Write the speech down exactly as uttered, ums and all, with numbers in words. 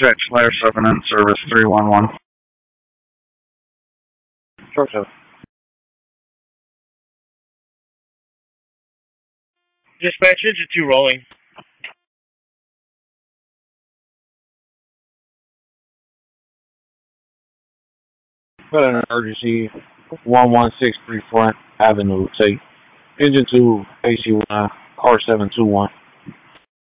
Jet Flyer seven in service three one one. Short seven. Dispatch, engine two rolling. Got an emergency. one one six three Front Avenue. Take engine two, A C one, car seven two one.